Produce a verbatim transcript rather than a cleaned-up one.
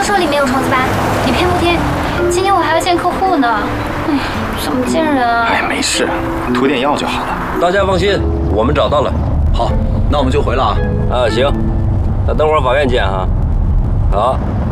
说里面有虫子吧？你骗不骗？今天我还要见客户呢。哎，怎么见人啊？ 哎，没事，涂点药就好了。 大家放心，我们找到了。 好，那我们就回了啊。 啊，行，那等会儿法院见哈。好。